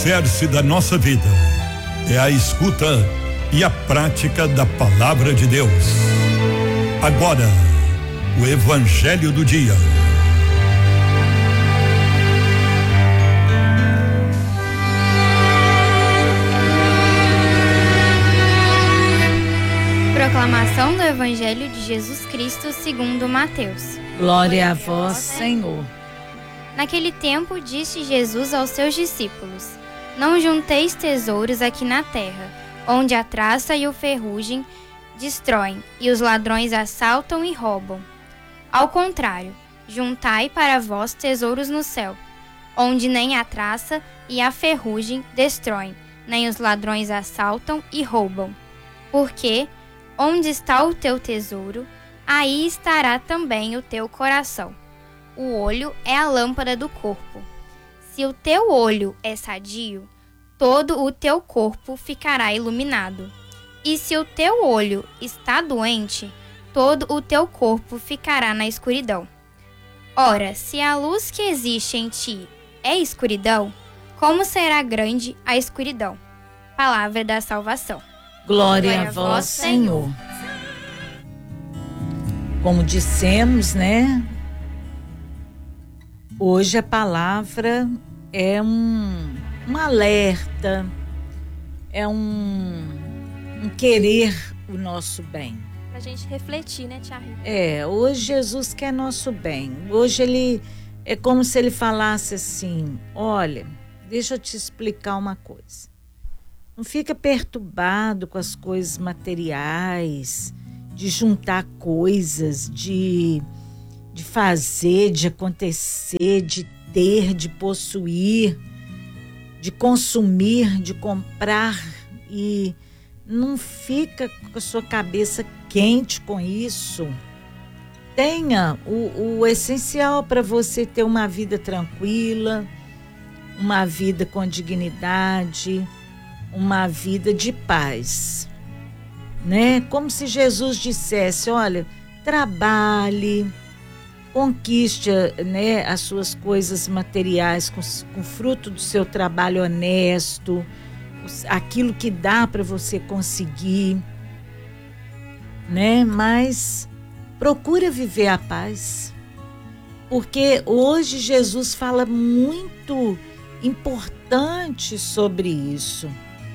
alicerce da nossa vida é a escuta e a prática da palavra de Deus. Agora, o Evangelho do Dia. Proclamação do Evangelho de Jesus Cristo segundo Mateus. Glória a vós, Senhor. Naquele tempo disse Jesus aos seus discípulos: Não junteis tesouros aqui na terra, onde a traça e o ferrugem destroem, e os ladrões assaltam e roubam. Ao contrário, juntai para vós tesouros no céu, onde nem a traça e a ferrugem destroem, nem os ladrões assaltam e roubam. Porque onde está o teu tesouro, aí estará também o teu coração. O olho é a lâmpada do corpo. Se o teu olho é sadio, todo o teu corpo ficará iluminado. E se o teu olho está doente, todo o teu corpo ficará na escuridão. Ora, se a luz que existe em ti é escuridão, como será grande a escuridão? Palavra da salvação. Glória a vós, Senhor. Como dissemos, né? Hoje a palavra é um alerta, é um querer o nosso bem. Pra gente refletir, né, Tia Rita? Hoje Jesus quer nosso bem. Hoje ele é como se ele falasse assim: olha, deixa eu te explicar uma coisa. Não fica perturbado com as coisas materiais, de juntar coisas, de fazer, de acontecer, de ter, de possuir, de consumir, de comprar, e não fica com a sua cabeça quente com isso. Tenha o essencial para você ter uma vida tranquila, uma vida com dignidade, uma vida de paz, né? Como se Jesus dissesse: olha, trabalhe, conquiste, né, as suas coisas materiais com fruto do seu trabalho honesto, aquilo que dá para você conseguir, né? Mas procura viver a paz, porque hoje Jesus fala muito importante sobre isso.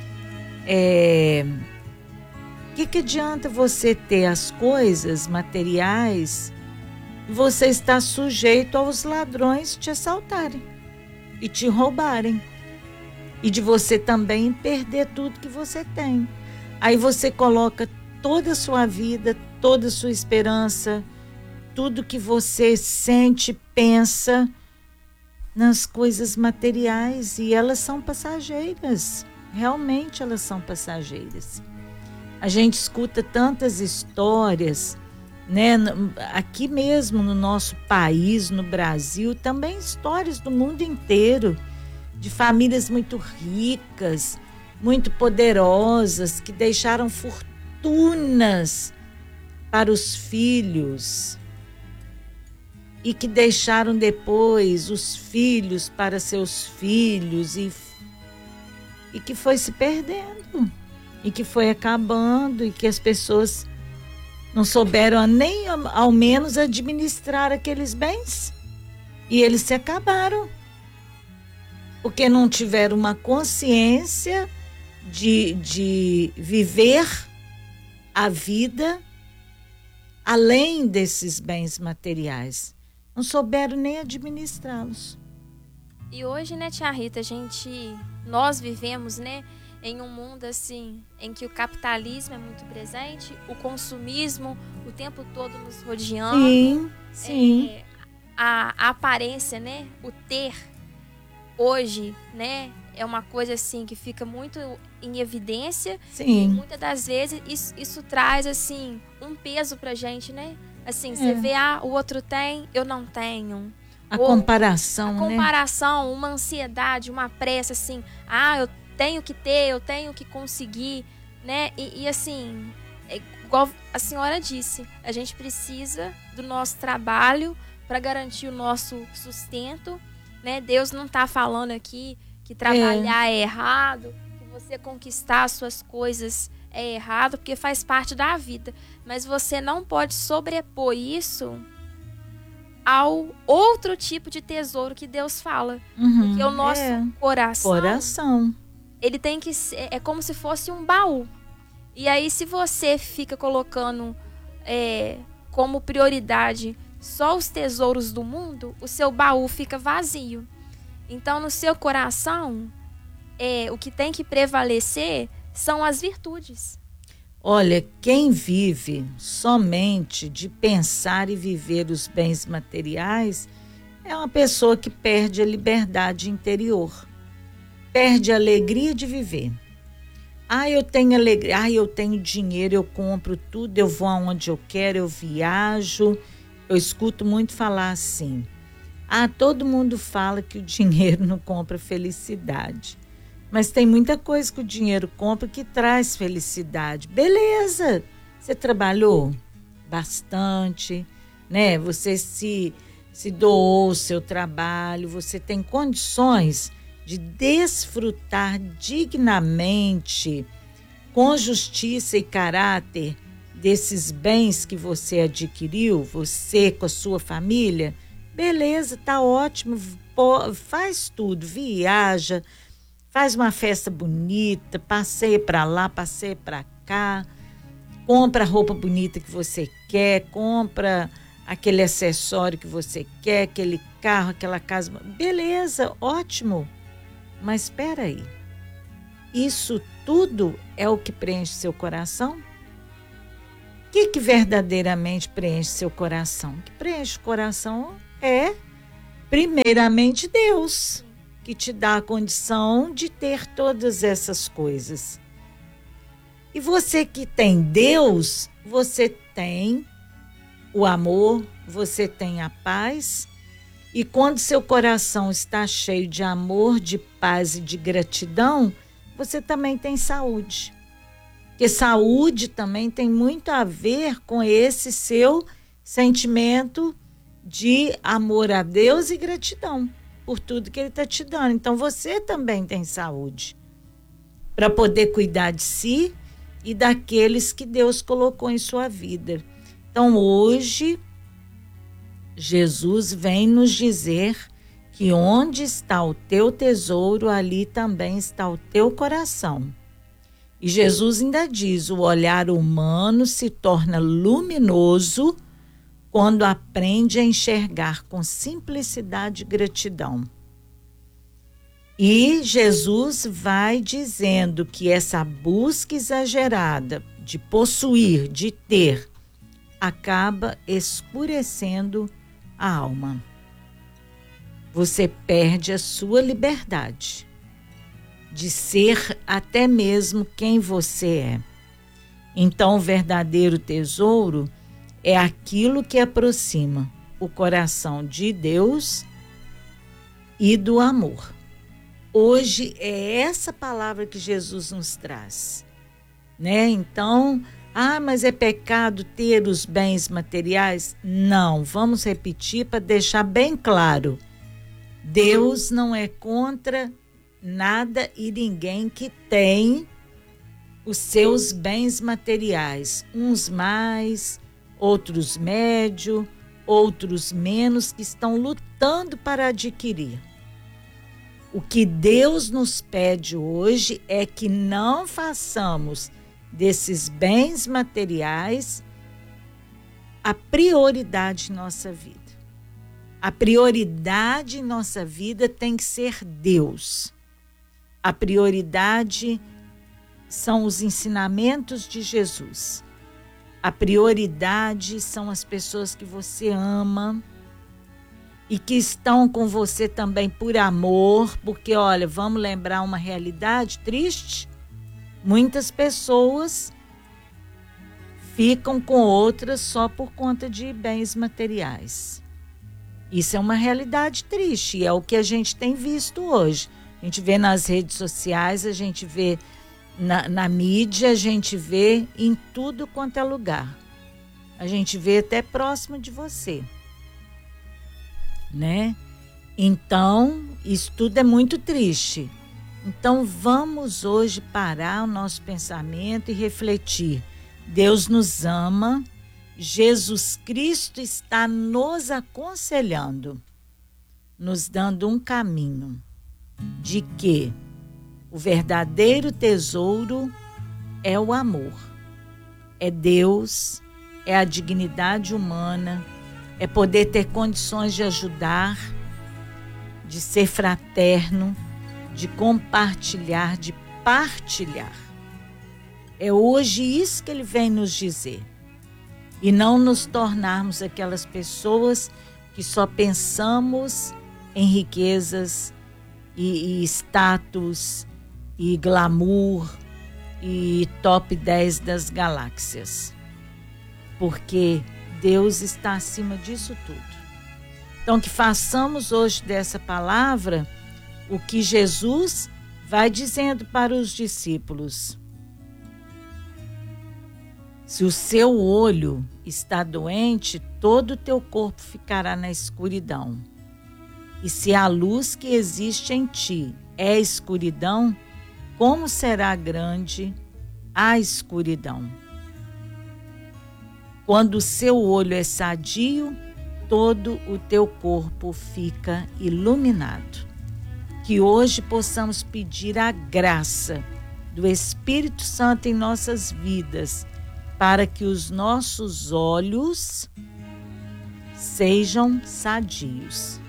Que adianta você ter as coisas materiais e você está sujeito aos ladrões te assaltarem e te roubarem, e de você também perder tudo que você tem? Aí você coloca toda a sua vida, toda a sua esperança, tudo que você sente, pensa nas coisas materiais, e elas são passageiras. Realmente elas são passageiras. A gente escuta tantas histórias, né? Aqui mesmo no nosso país, no Brasil, também histórias do mundo inteiro, de famílias muito ricas, muito poderosas, que deixaram fortunas para os filhos e que deixaram depois os filhos para seus filhos, e que foi se perdendo, e que foi acabando, e que as pessoas não souberam nem ao menos administrar aqueles bens, e eles se acabaram, porque não tiveram uma consciência de viver a vida além desses bens materiais. Não souberam nem administrá-los. E hoje, né, Tia Rita, nós vivemos, né, em um mundo assim, em que o capitalismo é muito presente, o consumismo o tempo todo nos rodeando. Sim, sim. A aparência, né, o ter, hoje, né, é uma coisa assim que fica muito em evidência. Sim. E muitas das vezes isso traz assim um peso pra gente, né? Assim, você vê, o outro tem, eu não tenho. A comparação, né? A comparação, uma ansiedade, uma pressa, assim, eu tenho que ter, eu tenho que conseguir, né? E assim, igual a senhora disse, a gente precisa do nosso trabalho para garantir o nosso sustento, né? Deus não está falando aqui que trabalhar é errado, que você conquistar as suas coisas é errado, porque faz parte da vida. Mas você não pode sobrepor isso ao outro tipo de tesouro que Deus fala. Porque o nosso coração, ele tem que ser, é como se fosse um baú. E aí, se você fica colocando como prioridade só os tesouros do mundo, o seu baú fica vazio. Então, no seu coração, o que tem que prevalecer são as virtudes. Olha, quem vive somente de pensar e viver os bens materiais é uma pessoa que perde a liberdade interior, perde a alegria de viver. Eu tenho alegria, eu tenho dinheiro, eu compro tudo, eu vou aonde eu quero, eu viajo. Eu escuto muito falar assim: todo mundo fala que o dinheiro não compra felicidade. Mas tem muita coisa que o dinheiro compra que traz felicidade. Beleza, você trabalhou bastante, né? Você se doou o seu trabalho, você tem condições de desfrutar dignamente, com justiça e caráter, desses bens que você adquiriu, você com a sua família. Beleza, tá ótimo, faz tudo, viaja, faz uma festa bonita, passeia para lá, passeia para cá, compra a roupa bonita que você quer, compra aquele acessório que você quer, aquele carro, aquela casa. Beleza, ótimo. Mas espera aí, isso tudo é o que preenche seu coração? O que verdadeiramente preenche seu coração? O que preenche o coração é, primeiramente, Deus, que te dá a condição de ter todas essas coisas. E você que tem Deus, você tem o amor, você tem a paz. E quando seu coração está cheio de amor, de paz e de gratidão, você também tem saúde. Porque saúde também tem muito a ver com esse seu sentimento de amor a Deus e gratidão por tudo que Ele está te dando. Então você também tem saúde para poder cuidar de si e daqueles que Deus colocou em sua vida. Então hoje Jesus vem nos dizer que onde está o teu tesouro, ali também está o teu coração. E Jesus ainda diz: o olhar humano se torna luminoso quando aprende a enxergar com simplicidade e gratidão. E Jesus vai dizendo que essa busca exagerada de possuir, de ter, acaba escurecendo a alma. Você perde a sua liberdade de ser até mesmo quem você é. Então, o verdadeiro tesouro é aquilo que aproxima o coração de Deus e do amor. Hoje é essa palavra que Jesus nos traz, né? Então, mas é pecado ter os bens materiais? Não, vamos repetir para deixar bem claro. Deus não é contra nada e ninguém que tem os seus bens materiais. Uns mais, outros médio, outros menos, que estão lutando para adquirir. O que Deus nos pede hoje é que não façamos desses bens materiais a prioridade em nossa vida. A prioridade em nossa vida tem que ser Deus. A prioridade são os ensinamentos de Jesus. A prioridade são as pessoas que você ama e que estão com você também por amor, porque, olha, vamos lembrar uma realidade triste. Muitas pessoas ficam com outras só por conta de bens materiais. Isso é uma realidade triste, e é o que a gente tem visto hoje. A gente vê nas redes sociais, a gente vê na mídia, a gente vê em tudo quanto é lugar. A gente vê até próximo de você, né? Então, isso tudo é muito triste. Então vamos hoje parar o nosso pensamento e refletir. Deus nos ama, Jesus Cristo está nos aconselhando, nos dando um caminho de que o verdadeiro tesouro é o amor, é Deus, é a dignidade humana, é poder ter condições de ajudar, de ser fraterno, de compartilhar, de partilhar. É hoje isso que ele vem nos dizer. E não nos tornarmos aquelas pessoas que só pensamos em riquezas e status e glamour e top 10 das galáxias. Porque Deus está acima disso tudo. Então que façamos hoje dessa palavra o que Jesus vai dizendo para os discípulos. Se o seu olho está doente, todo o teu corpo ficará na escuridão. E se a luz que existe em ti é escuridão, como será grande a escuridão? Quando o seu olho é sadio, todo o teu corpo fica iluminado. Que hoje possamos pedir a graça do Espírito Santo em nossas vidas, para que os nossos olhos sejam sadios,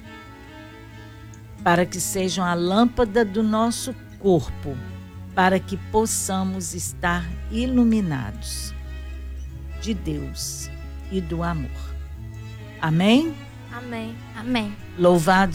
para que sejam a lâmpada do nosso corpo, para que possamos estar iluminados de Deus e do amor. Amém? Amém. Amém. Louvado